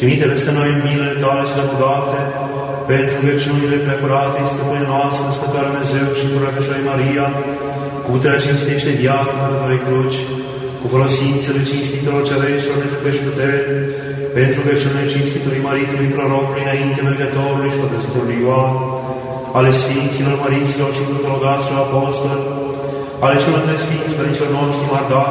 Trimite peste noi în milele Tale cele bogate, pentru rugăciunile preacurate, Stăpâne noastră, Născătoarea Dumnezeu și Curăcătoare Maria, cu puterea cinstește viața Mântuitorului Cruci, cu folosințele cinstitelor cereștilor de trupești putere, pentru rugăciunile cinstitului Maritului Prorocului înainte mergătorului și Pătăstorului Ioan, ale Sfinților, Măriților și Protologaților Apostoli, ale celor de Sfinți Părinților noștri, mardați,